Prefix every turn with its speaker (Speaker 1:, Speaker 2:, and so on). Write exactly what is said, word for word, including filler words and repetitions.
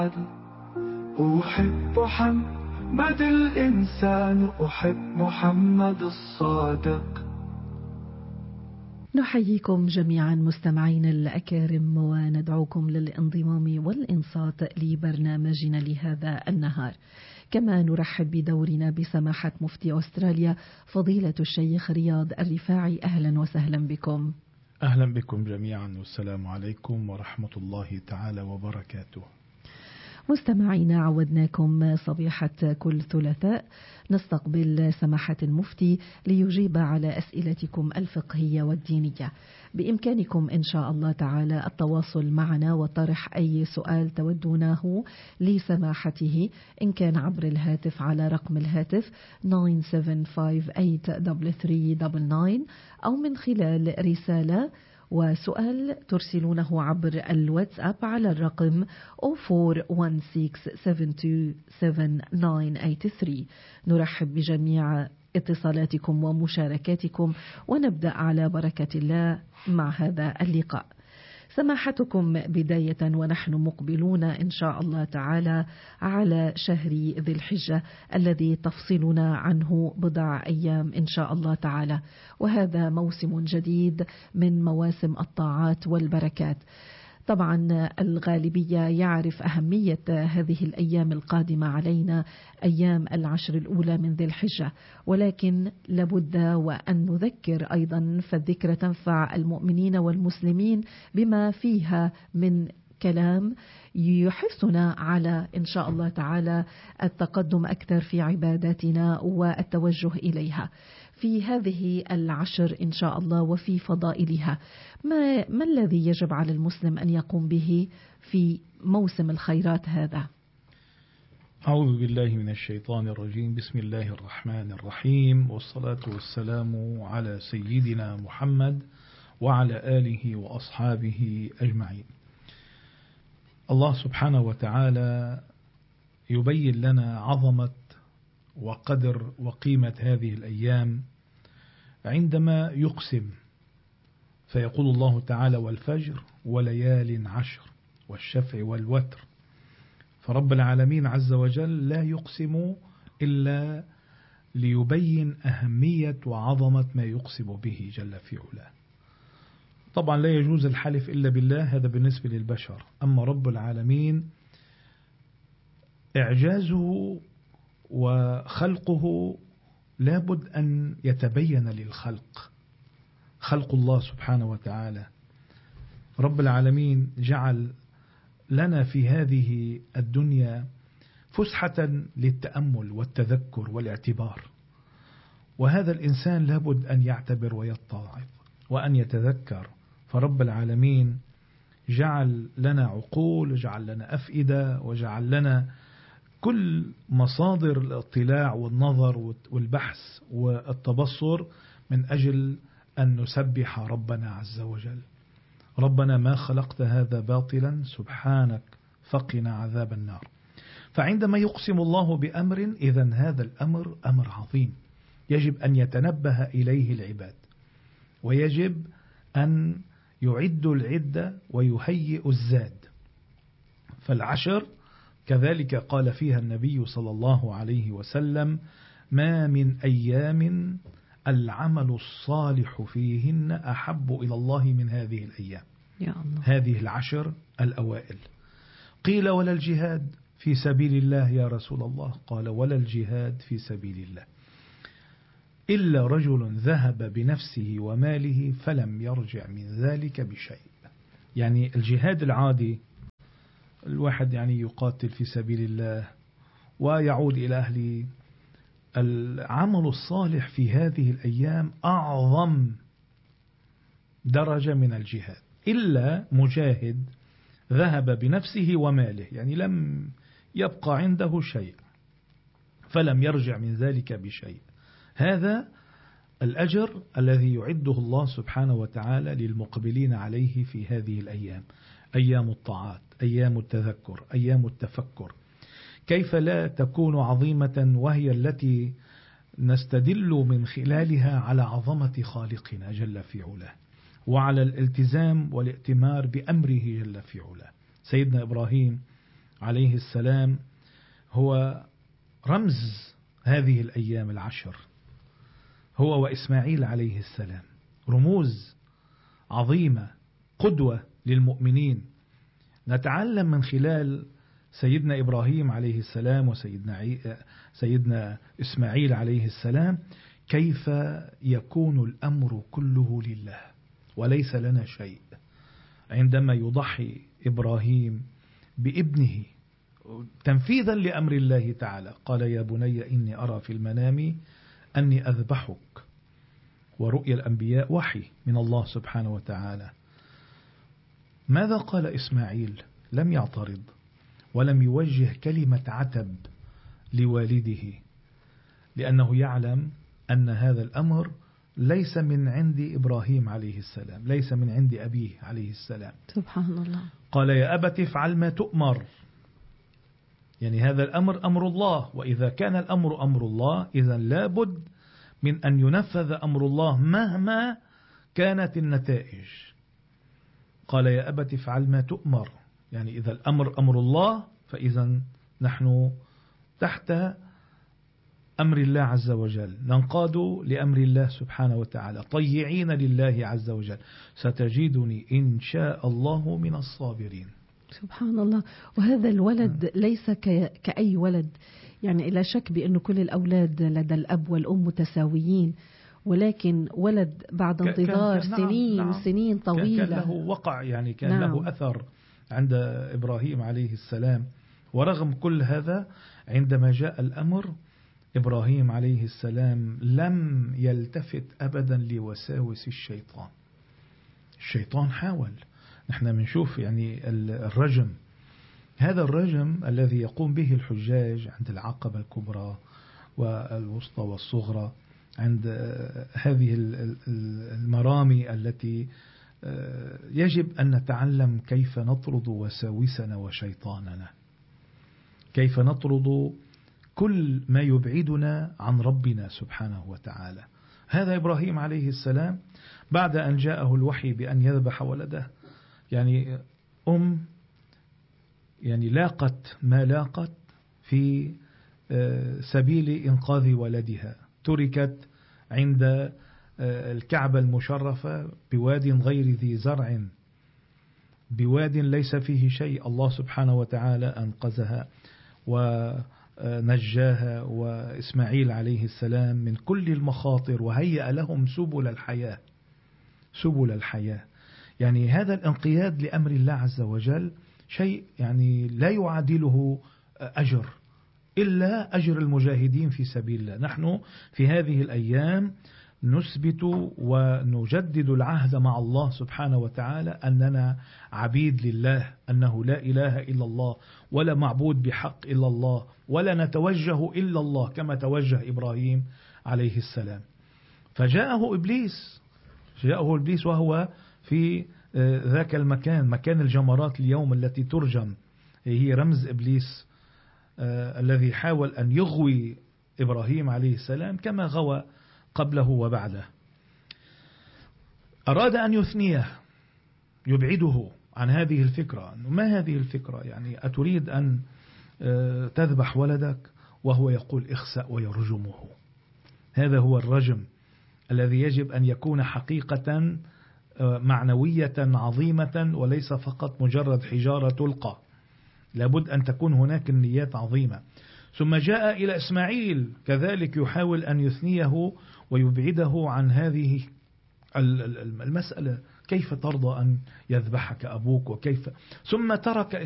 Speaker 1: أحب محمد الإنسان، أحب محمد الصادق.
Speaker 2: نحييكم جميعا مستمعين الأكارم وندعوكم للانضمام والإنصات لبرنامجنا لهذا النهار. كما نرحب بدورنا بسماحة مفتي أستراليا فضيلة الشيخ رياض الرفاعي. أهلا وسهلا بكم.
Speaker 3: أهلا بكم جميعا والسلام عليكم ورحمة الله تعالى وبركاته.
Speaker 2: مستمعينا، عودناكم صبيحة كل ثلاثاء نستقبل سماحة المفتي ليجيب على أسئلتكم الفقهية والدينية. بإمكانكم إن شاء الله تعالى التواصل معنا وطرح أي سؤال تودونه لسماحته، إن كان عبر الهاتف على رقم الهاتف تسعة سبعة خمسة ثمانية ثلاثة ثلاثة تسعة تسعة أو من خلال رسالة وسؤال ترسلونه عبر الواتساب على الرقم صفر أربعة واحد ستة سبعة اثنين سبعة تسعة ثمانية ثلاثة. نرحب بجميع اتصالاتكم ومشاركاتكم ونبدأ على بركة الله مع هذا اللقاء. سماحتكم بداية ونحن مقبلون إن شاء الله تعالى على شهر ذي الحجة الذي تفصلنا عنه بضع أيام إن شاء الله تعالى، وهذا موسم جديد من مواسم الطاعات والبركات. طبعا الغالبية يعرف أهمية هذه الأيام القادمة علينا، أيام العشر الأولى من ذي الحجة، ولكن لابد وأن نذكر أيضا، فالذكر تنفع المؤمنين والمسلمين بما فيها من كلام يحثنا على إن شاء الله تعالى التقدم أكثر في عباداتنا والتوجه إليها في هذه العشر إن شاء الله وفي فضائلها. ما, ما الذي يجب على المسلم أن يقوم به في موسم الخيرات هذا؟
Speaker 3: أعوذ بالله من الشيطان الرجيم. بسم الله الرحمن الرحيم، والصلاة والسلام على سيدنا محمد وعلى آله وأصحابه أجمعين. الله سبحانه وتعالى يبين لنا عظمة وقدر وقيمة هذه الأيام عندما يقسم، فيقول الله تعالى: والفجر وليال عشر والشفع والوتر. فرب العالمين عز وجل لا يقسم إلا ليبين أهمية وعظمة ما يقسم به جل في علاه. طبعا لا يجوز الحلف إلا بالله، هذا بالنسبة للبشر. أما رب العالمين إعجازه وخلقه لابد أن يتبين للخلق. خلق الله سبحانه وتعالى، رب العالمين جعل لنا في هذه الدنيا فسحة للتأمل والتذكر والاعتبار، وهذا الإنسان لابد أن يعتبر ويتعظ وأن يتذكر. فرب العالمين جعل لنا عقول، وجعل لنا أفئدة، وجعل لنا كل مصادر الاطلاع والنظر والبحث والتبصر من أجل أن نسبح ربنا عز وجل. ربنا ما خلقت هذا باطلا سبحانك فقنا عذاب النار. فعندما يقسم الله بأمر، إذن هذا الأمر أمر عظيم يجب أن يتنبه إليه العباد، ويجب أن يعدوا العدة ويهيئوا الزاد. فالعشر كذلك قال فيها النبي صلى الله عليه وسلم: ما من أيام العمل الصالح فيهن أحب إلى الله من هذه الأيام،
Speaker 2: يا الله.
Speaker 3: هذه العشر الأوائل. قيل: ولا الجهاد في سبيل الله يا رسول الله؟ قال: ولا الجهاد في سبيل الله إلا رجل ذهب بنفسه وماله فلم يرجع من ذلك بشيء. يعني الجهاد العادي، الواحد يعني يقاتل في سبيل الله ويعود إلى أهله. العمل الصالح في هذه الأيام أعظم درجة من الجهاد، إلا مجاهد ذهب بنفسه وماله، يعني لم يبقى عنده شيء فلم يرجع من ذلك بشيء. هذا الأجر الذي يعده الله سبحانه وتعالى للمقبلين عليه في هذه الأيام، أيام الطاعات، أيام التذكر، أيام التفكر. كيف لا تكون عظيمة وهي التي نستدل من خلالها على عظمة خالقنا جل في علاه، وعلى الالتزام والائتمار بأمره جل في علاه. سيدنا إبراهيم عليه السلام هو رمز هذه الأيام العشر، هو وإسماعيل عليه السلام رموز عظيمة، قدوة للمؤمنين. نتعلم من خلال سيدنا إبراهيم عليه السلام وسيدنا عي... سيدنا إسماعيل عليه السلام كيف يكون الأمر كله لله وليس لنا شيء. عندما يضحي إبراهيم بابنه تنفيذا لأمر الله تعالى، قال يا بني إني أرى في المنام أني أذبحك، ورؤيا الأنبياء وحي من الله سبحانه وتعالى. ماذا قال إسماعيل؟ لم يعترض ولم يوجه كلمة عتب لوالده، لأنه يعلم أن هذا الأمر ليس من عند إبراهيم عليه السلام، ليس من عند أبيه عليه السلام.
Speaker 2: سبحان الله.
Speaker 3: قال يا أبت افعل ما تؤمر، يعني هذا الأمر أمر الله، وإذا كان الأمر أمر الله إذا لابد من أن ينفذ أمر الله مهما كانت النتائج. قال يا أبت افعل ما تؤمر، يعني إذا الأمر أمر الله فإذا نحن تحت أمر الله عز وجل، ننقاد لأمر الله سبحانه وتعالى طيعين لله عز وجل، ستجدني إن شاء الله من الصابرين.
Speaker 2: سبحان الله. وهذا الولد ليس كأي ولد، يعني لا شك بأن كل الأولاد لدى الأب والأم متساويين، ولكن ولد بعد انتظار
Speaker 3: كان
Speaker 2: سنين
Speaker 3: نعم نعم
Speaker 2: سنين طويلة
Speaker 3: كان له وقع، يعني كان
Speaker 2: نعم.
Speaker 3: له أثر عند إبراهيم عليه السلام. ورغم كل هذا عندما جاء الأمر إبراهيم عليه السلام لم يلتفت أبدا لوساوس الشيطان. الشيطان حاول، نحن بنشوف يعني الرجم، هذا الرجم الذي يقوم به الحجاج عند العقبة الكبرى والوسطى والصغرى، عند هذه المرامي التي يجب أن نتعلم كيف نطرد وساوسنا وشيطاننا، كيف نطرد كل ما يبعدنا عن ربنا سبحانه وتعالى. هذا إبراهيم عليه السلام بعد أن جاءه الوحي بأن يذبح ولده، يعني أم يعني لاقت ما لاقت في سبيل إنقاذ ولدها، تركت عند الكعبة المشرفة بواد غير ذي زرع، بواد ليس فيه شيء، الله سبحانه وتعالى أنقذها ونجاها وإسماعيل عليه السلام من كل المخاطر، وهيأ لهم سبل الحياة، سبل الحياة. يعني هذا الانقياد لأمر الله عز وجل شيء يعني لا يعادله أجر إلا أجر المجاهدين في سبيل الله. نحن في هذه الأيام نثبت ونجدد العهد مع الله سبحانه وتعالى أننا عبيد لله، أنه لا إله إلا الله ولا معبود بحق إلا الله، ولا نتوجه إلا الله كما توجه إبراهيم عليه السلام. فجاءه إبليس، جاءه إبليس وهو في ذاك المكان، مكان الجمرات اليوم التي ترجم، هي رمز إبليس الذي حاول أن يغوي إبراهيم عليه السلام كما غوى قبله وبعده. أراد أن يثنيه، يبعده عن هذه الفكرة. ما هذه الفكرة؟ يعني أتريد أن تذبح ولدك وهو يقول اخسأ ويرجمه. هذا هو الرجم الذي يجب أن يكون حقيقة معنوية عظيمة، وليس فقط مجرد حجارة تلقى، لابد أن تكون هناك النيات عظيمة. ثم جاء إلى إسماعيل كذلك يحاول أن يثنيه ويبعده عن هذه المسألة، كيف ترضى أن يذبحك أبوك وكيف، ثم ترك